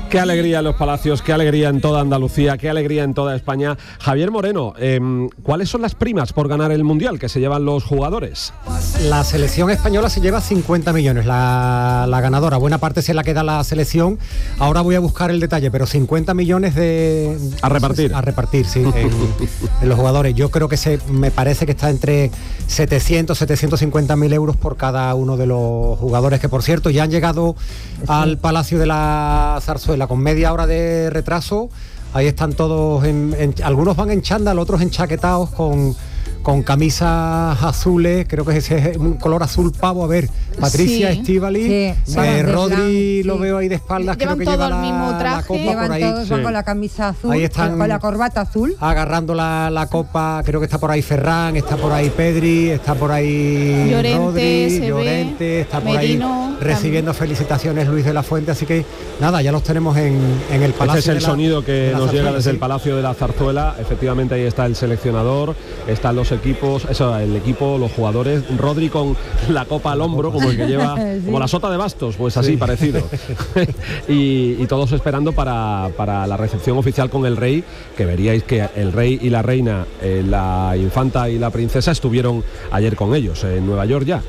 Qué alegría en los Palacios, qué alegría en toda Andalucía, qué alegría en toda España. Javier Moreno, ¿cuáles son las primas por ganar el Mundial que se llevan los jugadores? La selección española se lleva 50 millones, la ganadora. Buena parte se la queda la selección. Ahora voy a buscar el detalle, pero 50 millones a repartir. A repartir, sí, en los jugadores. Yo creo que me parece que está entre 750.000 euros por cada uno de los jugadores, que por cierto ya han llegado al Palacio de la Zarzuela con media hora de retraso. Ahí están todos, algunos van en chándal, otros enchaquetados con camisas azules, creo que ese es un color azul pavo. A ver, Patricia, sí, Estíbaliz, sí, Rodri, lo veo ahí de espaldas, creo que lleva el mismo traje, la copa por ahí. Todos van con la camisa azul, ahí están, con la corbata azul. Agarrando la copa, creo que está por ahí Ferran, está por ahí Pedri, está por ahí Llorente, está por Merino, ahí recibiendo felicitaciones Luis de la Fuente, así que nada, ya los tenemos en el Palacio. Este es el sonido que nos llega desde el Palacio de la Zarzuela. Efectivamente ahí está el seleccionador, están los equipos, el equipo, los jugadores, Rodri con la copa al hombro, como el que lleva, sí, como la sota de bastos, pues así, sí, parecido. y todos esperando para la recepción oficial con el rey, que veríais que el rey y la reina, la infanta y la princesa estuvieron ayer con ellos en Nueva York ya.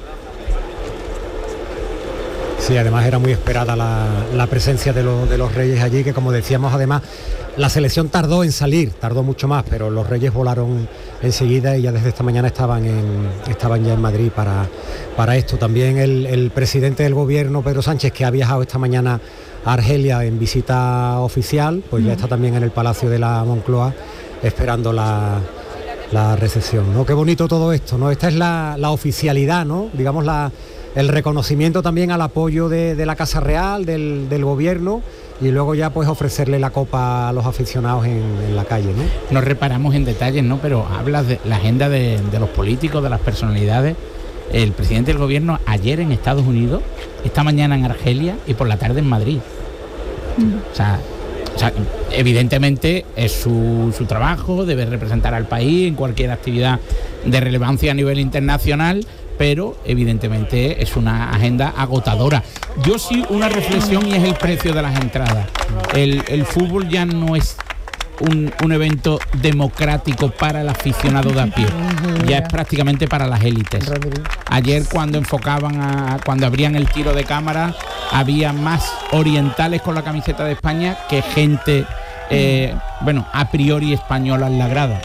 Sí, además era muy esperada la presencia de los reyes allí, que como decíamos, además la selección tardó en salir, tardó mucho más, pero los reyes volaron enseguida y ya desde esta mañana estaban ya en Madrid para esto. También el presidente del gobierno, Pedro Sánchez, que ha viajado esta mañana a Argelia en visita oficial, pues ya está también en el Palacio de la Moncloa esperando la recepción, ¿no? Qué bonito todo esto, ¿no? Esta es la oficialidad, ¿no? Digamos el reconocimiento también al apoyo de la Casa Real, del gobierno, y luego ya pues ofrecerle la copa a los aficionados en la calle, ¿no? No reparamos en detalles, ¿no? Pero hablas de la agenda de los políticos, de las personalidades. El presidente del gobierno ayer en Estados Unidos, esta mañana en Argelia y por la tarde en Madrid. O sea, evidentemente es su trabajo, debe representar al país en cualquier actividad de relevancia a nivel internacional, pero evidentemente es una agenda agotadora. Yo sí una reflexión, y es el precio de las entradas. El fútbol ya no es un evento democrático para el aficionado de a pie, ya es prácticamente para las élites. Ayer cuando cuando abrían el tiro de cámara, había más orientales con la camiseta de España que gente a priori española en la grada.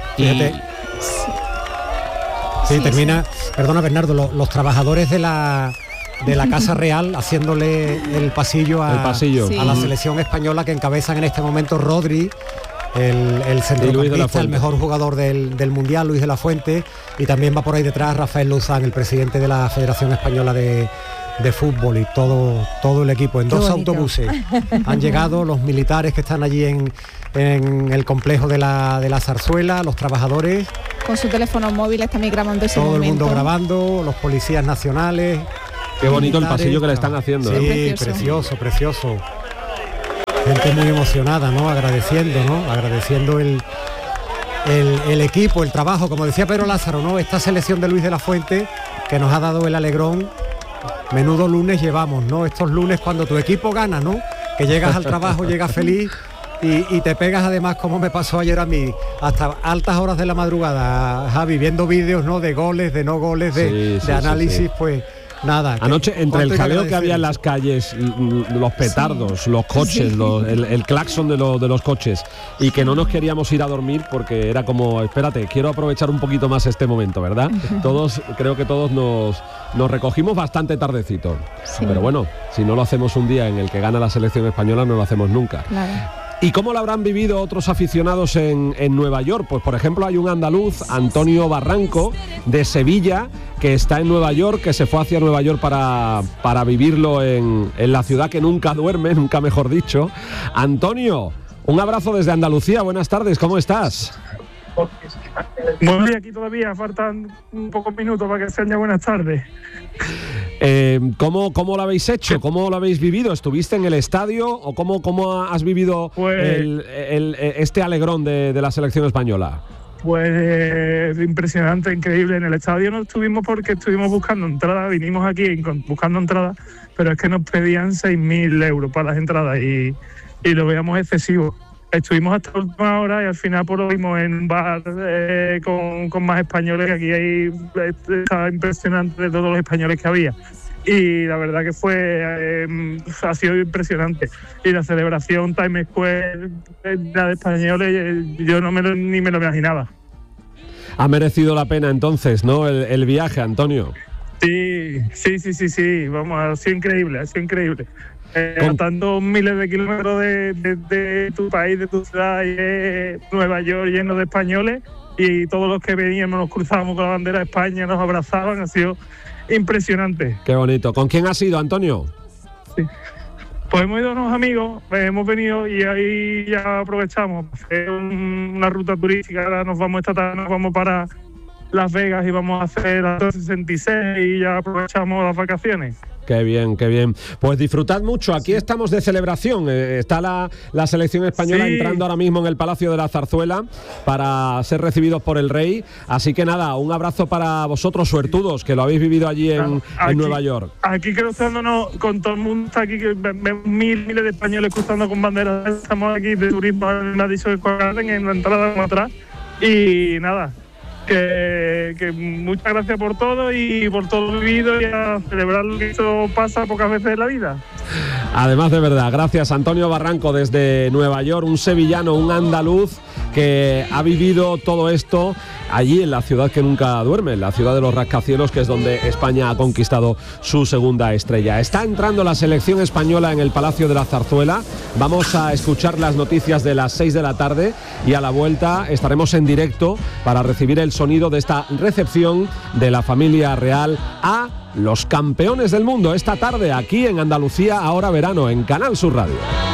Sí, termina, perdona Bernardo, los trabajadores de la Casa Real haciéndole el pasillo a la selección española, que encabezan en este momento Rodri, el centrocampista, el mejor jugador del Mundial, Luis de la Fuente, y también va por ahí detrás Rafael Luzán, el presidente de la Federación Española de Fútbol, y todo el equipo en dos autobuses. Han llegado los militares que están allí en el complejo de la Zarzuela, los trabajadores con sus teléfonos móviles también grabando ese momento. Todo el mundo grabando, los policías nacionales. Qué bonito el pasillo que le están haciendo. Sí, precioso. Gente muy emocionada, ¿no? Agradeciendo el equipo, el trabajo, como decía Pedro Lázaro, ¿no? Esta selección de Luis de la Fuente que nos ha dado el alegrón. Menudo lunes llevamos, ¿no? Estos lunes cuando tu equipo gana, ¿no? Que llegas al trabajo, llegas feliz y te pegas, además, como me pasó ayer a mí, hasta altas horas de la madrugada, Javi, viendo vídeos, ¿no? De goles, de no goles, de análisis, pues nada. Anoche, entre el jaleo que había en las calles, los petardos, los coches, el claxon de los coches, y que no nos queríamos ir a dormir porque era como, espérate, quiero aprovechar un poquito más este momento, ¿verdad? Creo que todos nos recogimos bastante tardecito. Sí. Pero bueno, si no lo hacemos un día en el que gana la selección española, no lo hacemos nunca. Claro. ¿Y cómo lo habrán vivido otros aficionados en Nueva York? Pues por ejemplo hay un andaluz, Antonio Barranco, de Sevilla, que está en Nueva York, que se fue hacia Nueva York para vivirlo en la ciudad que nunca duerme, nunca mejor dicho. Antonio, un abrazo desde Andalucía, buenas tardes, ¿cómo estás? Muy bien, aquí todavía faltan un pocos minutos para que sean ya buenas tardes. ¿Cómo lo habéis hecho? ¿Cómo lo habéis vivido? ¿Estuviste en el estadio o cómo has vivido este alegrón de la selección española? Pues impresionante, increíble. En el estadio no estuvimos porque estuvimos buscando entradas, vinimos aquí buscando entradas, pero es que nos pedían 6.000 euros para las entradas y lo veíamos excesivo. Estuvimos hasta la última hora y al final pues lo vimos en un bar con más españoles, que aquí estaba impresionante de todos los españoles que había. Y la verdad que ha sido impresionante. Y la celebración Times Square, la de españoles, yo ni me lo imaginaba. Ha merecido la pena entonces, ¿no? El viaje, Antonio. Sí. Vamos, ha sido increíble. Tantos miles de kilómetros de tu país, de tu ciudad, y Nueva York lleno de españoles, y todos los que veníamos nos cruzábamos con la bandera de España, nos abrazaban, ha sido impresionante. Qué bonito. ¿Con quién has ido, Antonio? Sí. Pues hemos ido unos amigos, hemos venido y ahí ya aprovechamos para hacer una ruta turística. Ahora esta tarde nos vamos para Las Vegas y vamos a hacer la 66 y ya aprovechamos las vacaciones. Qué bien. Pues disfrutad mucho. Aquí estamos de celebración. Está la selección española entrando ahora mismo en el Palacio de la Zarzuela para ser recibidos por el rey. Así que nada, un abrazo para vosotros, suertudos, que lo habéis vivido allí en Nueva York. Aquí cruzándonos con todo el mundo, está aquí, que vemos miles de españoles cruzando con banderas. Estamos aquí de turismo en Madison Square Garden, en la entrada como atrás. Y nada, que muchas gracias por todo y por todo lo vivido, y a celebrar lo que esto pasa pocas veces en la vida. Además, de verdad, gracias Antonio Barranco desde Nueva York, un sevillano, un andaluz que ha vivido todo esto allí en la ciudad que nunca duerme, en la ciudad de los rascacielos, que es donde España ha conquistado su segunda estrella. Está entrando la selección española en el Palacio de la Zarzuela. Vamos a escuchar las noticias de las 6 de la tarde y a la vuelta estaremos en directo para recibir el sonido de esta recepción de la familia real a los campeones del mundo esta tarde aquí en Andalucía Ahora Verano, en Canal Sur Radio.